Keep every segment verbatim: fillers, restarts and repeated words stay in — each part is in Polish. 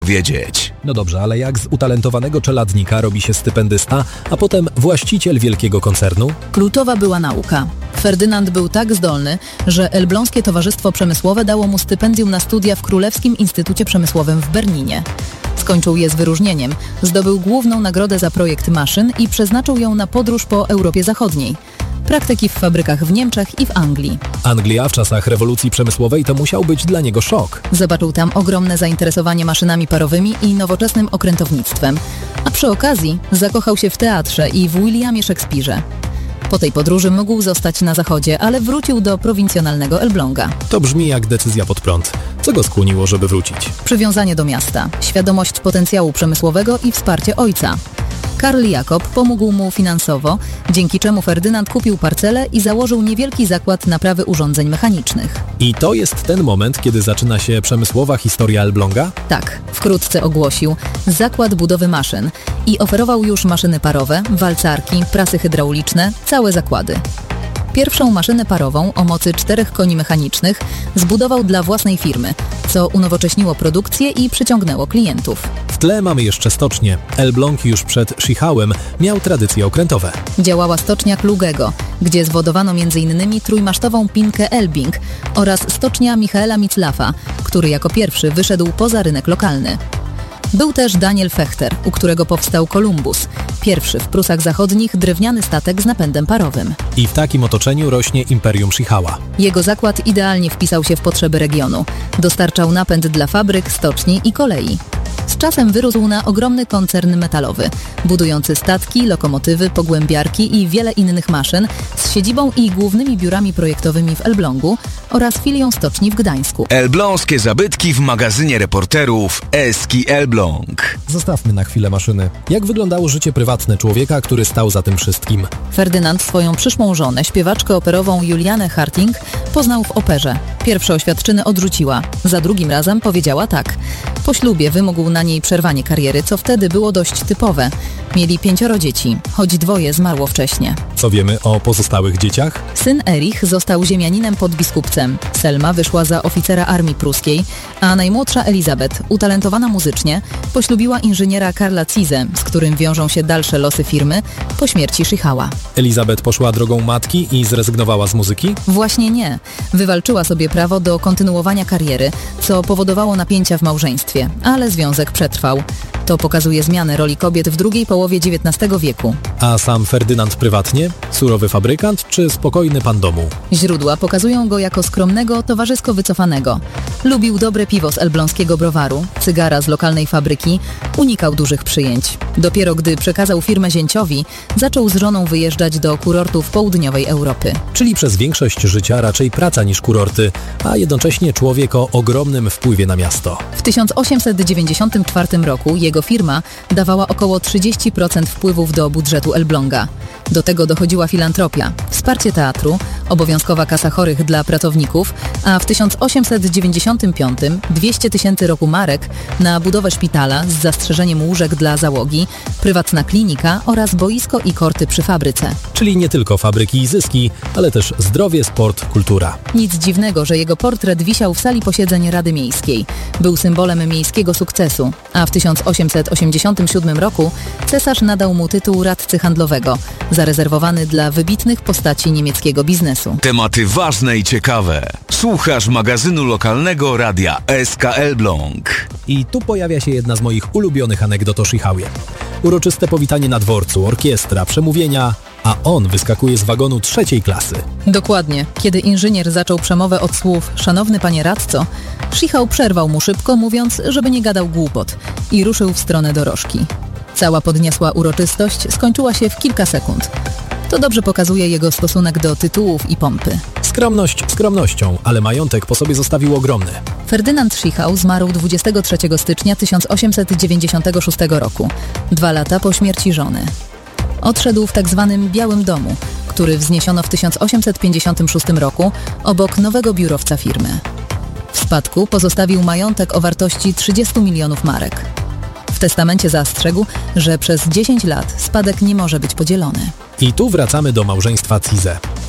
wiedzieć. No dobrze, ale jak z utalentowanego czeladnika robi się stypendysta, a potem właściciel wielkiego koncernu? Kluczowa była nauka. Ferdynand był tak zdolny, że Elbląskie Towarzystwo Przemysłowe dało mu stypendium na studia w Królewskim Instytucie Przemysłowym w Berlinie. Skończył je z wyróżnieniem, zdobył główną nagrodę za projekt maszyn i przeznaczył ją na podróż po Europie Zachodniej. Praktyki w fabrykach w Niemczech i w Anglii. Anglia w czasach rewolucji przemysłowej to musiał być dla niego szok. Zobaczył tam ogromne zainteresowanie maszynami parowymi i nowoczesnym okrętownictwem. A przy okazji zakochał się w teatrze i w Williamie Szekspirze. Po tej podróży mógł zostać na zachodzie, ale wrócił do prowincjonalnego Elbląga. To brzmi jak decyzja pod prąd. Co go skłoniło, żeby wrócić? Przywiązanie do miasta, świadomość potencjału przemysłowego i wsparcie ojca. Karl Jakob pomógł mu finansowo, dzięki czemu Ferdynand kupił parcelę i założył niewielki zakład naprawy urządzeń mechanicznych. I to jest ten moment, kiedy zaczyna się przemysłowa historia Elbląga? Tak, wkrótce ogłosił zakład budowy maszyn i oferował już maszyny parowe, walcarki, prasy hydrauliczne, całe zakłady. Pierwszą maszynę parową o mocy czterech koni mechanicznych zbudował dla własnej firmy, co unowocześniło produkcję i przyciągnęło klientów. W tle mamy jeszcze stocznię. Elbląg już przed Schichałem miał tradycje okrętowe. Działała stocznia Klugego, gdzie zwodowano między innymi trójmasztową Pinkę Elbing oraz stocznia Michaela Mitzlafa, który jako pierwszy wyszedł poza rynek lokalny. Był też Daniel Fechter, u którego powstał Columbus, pierwszy w Prusach Zachodnich drewniany statek z napędem parowym. I w takim otoczeniu rośnie Imperium Schichała. Jego zakład idealnie wpisał się w potrzeby regionu. Dostarczał napęd dla fabryk, stoczni i kolei. Z czasem wyrósł na ogromny koncern metalowy, budujący statki, lokomotywy, pogłębiarki i wiele innych maszyn z siedzibą i głównymi biurami projektowymi w Elblągu oraz filią stoczni w Gdańsku. Elbląskie zabytki w magazynie reporterów Eski Elbląg. Zostawmy na chwilę maszyny. Jak wyglądało życie prywatne człowieka, który stał za tym wszystkim? Ferdynand swoją przyszłą żonę, śpiewaczkę operową Julianę Harting, poznał w operze. Pierwsze oświadczyny odrzuciła. Za drugim razem powiedziała tak. Po ślubie wymógł na niej przerwanie kariery, co wtedy było dość typowe. Mieli pięcioro dzieci, choć dwoje zmarło wcześnie. Co wiemy o pozostałych dzieciach? Syn Erich został ziemianinem pod Biskupcem. Selma wyszła za oficera armii pruskiej, a najmłodsza Elizabeth, utalentowana muzycznie, poślubiła inżyniera Karla Zize, z którym wiążą się dalsze losy firmy po śmierci Schichała. Elizabeth poszła drogą matki i zrezygnowała z muzyki? Właśnie nie. Wywalczyła sobie prawo do kontynuowania kariery, co powodowało napięcia w małżeństwie, ale związek przetrwał. To pokazuje zmianę roli kobiet w drugiej połowie dziewiętnastego wieku. A sam Ferdynand prywatnie? Surowy fabrykant czy spokojny pan domu? Źródła pokazują go jako skromnego, towarzysko wycofanego. Lubił dobre piwo z elbląskiego browaru, cygara z lokalnej fabryki, unikał dużych przyjęć. Dopiero gdy przekazał firmę zięciowi, zaczął z żoną wyjeżdżać do kurortów południowej Europy. Czyli przez większość życia raczej praca niż kurorty, a jednocześnie człowiek o ogromnym wpływie na miasto. W tysiąc osiemset dziewięćdziesiątym czwartym roku jego firma dawała około trzydzieści procent wpływów do budżetu Elbląga. Do tego dochodziła filantropia, wsparcie teatru, obowiązkowa kasa chorych dla pracowników, a w tysiąc osiemset dziewięćdziesiątym piątym dwieście tysięcy roku marek na budowę szpitala z zastrzeżeniem łóżek dla załogi, prywatna klinika oraz boisko i korty przy fabryce. Czyli nie tylko fabryki i zyski, ale też zdrowie, sport, kultura. Nic dziwnego, że jego portret wisiał w sali posiedzeń Rady Miejskiej. Był symbolem miejskiego sukcesu, a w tysiąc osiemset osiemdziesiątym siódmym roku cesarz nadał mu tytuł radcy handlowego, zarezerwowany dla wybitnych postaci niemieckiego biznesu. Tematy ważne i ciekawe. Słuchasz magazynu lokalnego radia S K Elbląg. I tu pojawia się jedna z moich ulubionych anegdot o Schichawie. Uroczyste powitanie na dworcu, orkiestra, przemówienia, a on wyskakuje z wagonu trzeciej klasy. Dokładnie. Kiedy inżynier zaczął przemowę od słów „Szanowny panie radco”, Schichał przerwał mu szybko, mówiąc, żeby nie gadał głupot i ruszył w stronę dorożki. Cała podniosła uroczystość skończyła się w kilka sekund. To dobrze pokazuje jego stosunek do tytułów i pompy. Skromność skromnością, ale majątek po sobie zostawił ogromny. Ferdynand Schichał zmarł dwudziestego trzeciego stycznia tysiąc osiemset dziewięćdziesiątego szóstego roku, dwa lata po śmierci żony. Odszedł w tak zwanym Białym Domu, który wzniesiono w tysiąc osiemset pięćdziesiątym szóstym roku obok nowego biurowca firmy. W spadku pozostawił majątek o wartości trzydzieści milionów marek. W testamencie zastrzegł, że przez dziesięć lat spadek nie może być podzielony. I tu wracamy do małżeństwa Zize.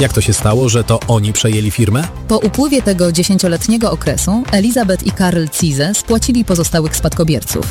Jak to się stało, że to oni przejęli firmę? Po upływie tego dziesięcioletniego okresu Elizabeth i Karl Zize spłacili pozostałych spadkobierców.